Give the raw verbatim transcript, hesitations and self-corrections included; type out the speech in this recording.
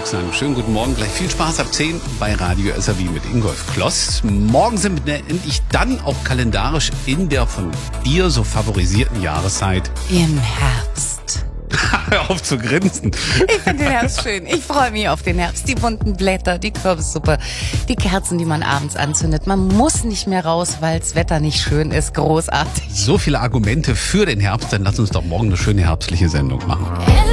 ich sagen, schönen guten Morgen. Gleich viel Spaß ab zehn bei Radio S R W mit Ingolf Kloss. Morgen sind wir endlich dann auch kalendarisch in der von dir so favorisierten Jahreszeit. Im Herbst. Hör auf zu grinsen. Ich finde den Herbst schön. Ich freue mich auf den Herbst. Die bunten Blätter, die Kürbissuppe, die Kerzen, die man abends anzündet. Man muss nicht mehr raus, weil das Wetter nicht schön ist. Großartig. So viele Argumente für den Herbst, dann lass uns doch morgen eine schöne herbstliche Sendung machen.